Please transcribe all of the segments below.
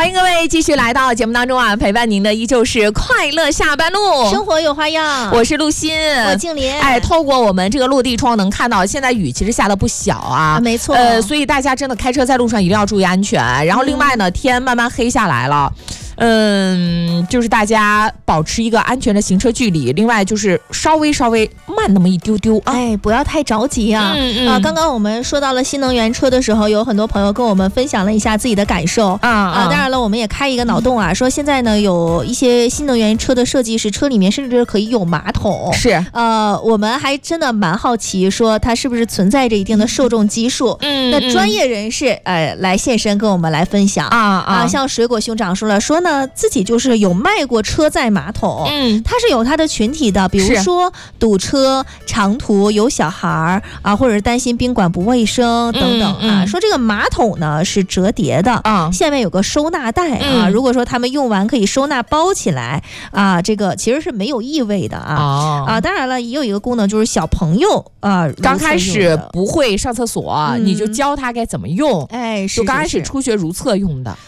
欢迎各位继续来到节目当中啊，陪伴您的依旧是快乐下班路， 生活有花样。 我是陆欣， 我静林。 透过我们这个落地窗能看到，现在雨其实下的不小啊， 没错。 所以大家真的开车在路上一定要注意安全。然后另外呢，天慢慢黑下来了。就是大家保持一个安全的行车距离，另外就是稍微慢那么一丢丢啊， 不要太着急啊。刚刚我们说到了新能源车的时候，有很多朋友跟我们分享了一下自己的感受当然了，我们也开一个脑洞啊，说现在呢有一些新能源车的设计是车里面甚至可以有马桶， 是我们还真的蛮好奇，说它是不是存在着一定的受众基数。那专业人士来现身跟我们来分享像水果兄长说呢，自己就是有卖过车载马桶，它是有它的群体的，比如说堵车、长途有小孩或者是担心宾馆不卫生等等说这个马桶呢是折叠的下面有个收纳袋如果说他们用完可以收纳包起来这个其实是没有异味的当然了，也有一个功能就是小朋友刚开始不会上厕所你就教他该怎么用， 就刚开始初学如厕用的。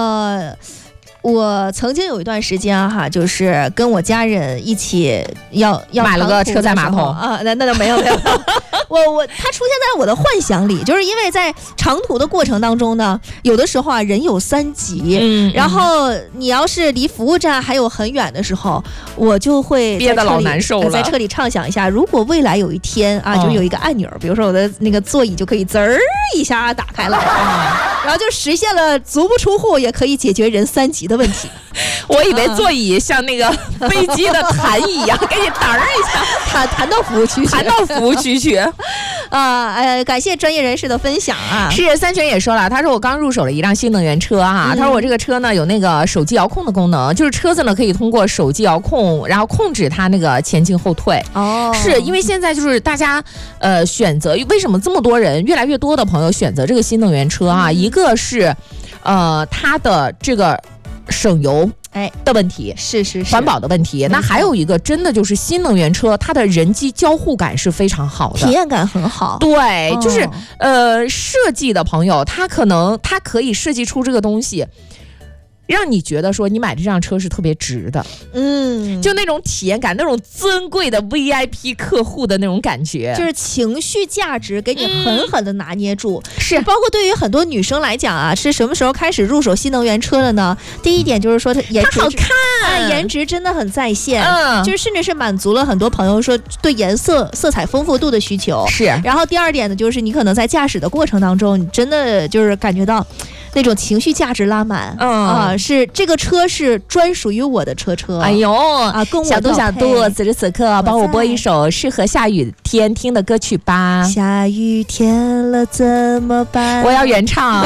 我曾经有一段时间就是跟我家人一起要买了个车载马桶那倒没有它出现在我的幻想里，就是因为在长途的过程当中呢，有的时候人有3急然后你要是离服务站还有很远的时候，我就会憋得老难受了， 在车里畅想一下，如果未来有一天就有一个按钮，比如说我的那个座椅就可以滋儿一下打开了然后就实现了足不出户也可以解决人3急的问题。 我以为座椅像那个飞机的弹椅一样，给你嘚儿一下， 弹到服务区去。 感谢专业人士的分享是三全也说了，他说我刚入手了一辆新能源车他说我这个车呢有那个手机遥控的功能，就是车子呢可以通过手机遥控，然后控制它那个前进后退。是因为现在就是大家选择，为什么这么多人越来越多的朋友选择这个新能源车一个是它的这个省油的问题， 是环保的问题。那还有一个真的就是新能源车它的人机交互感是非常好的， 体验感很好。 对就是设计的朋友他可以设计出这个东西让你觉得说你买这辆车是特别值的，就那种体验感，那种尊贵的 VIP 客户的那种感觉， 就是情绪价值给你狠狠的拿捏住。 是包括对于很多女生来讲是什么时候开始入手新能源车的呢？第一点就是说它颜值好看， 颜值真的很在线，就是甚至是满足了很多朋友说对颜色色彩丰富度的需求。 是。 然后第二点呢，就是你可能在驾驶的过程当中，你真的就是感觉到那种情绪价值拉满是这个车是专属于我的车。 哎呦小度此时此刻帮我播一首适合下雨天听的歌曲吧。 下雨天了怎么办？ 我要原唱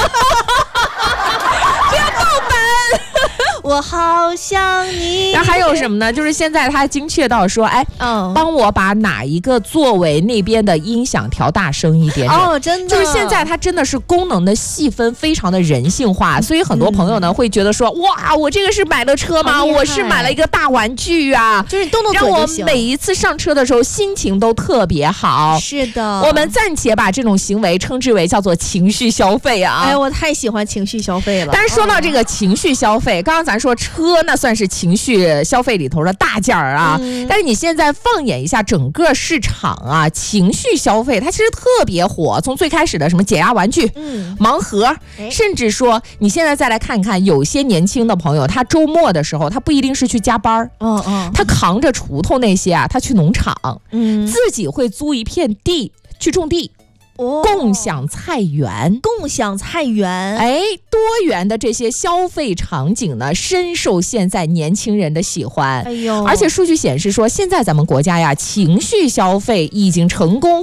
我好想你。 然后还有什么呢？就是现在它精确到说帮我把哪一个座位那边的音响调大声一点点真的就是现在它真的是功能的细分非常的人性化，所以很多朋友呢会觉得说哇，我这个是买了车吗？我是买了一个大玩具就是动动嘴就行， 让我每一次上车的时候心情都特别好。 是的， 我们暂且把这种行为称之为叫做情绪消费我太喜欢情绪消费了。 但是说到这个情绪消费刚刚咱说车那算是情绪消费里头的大件儿但是你现在放眼一下整个市场情绪消费它其实特别火，从最开始的什么解压玩具盲盒甚至说你现在再来看看有些年轻的朋友，他周末的时候他不一定是去加班他扛着锄头那些他去农场自己会租一片地去种地共享菜园，多元的这些消费场景呢，深受现在年轻人的喜欢。而且数据显示说，现在咱们国家情绪消费已经成功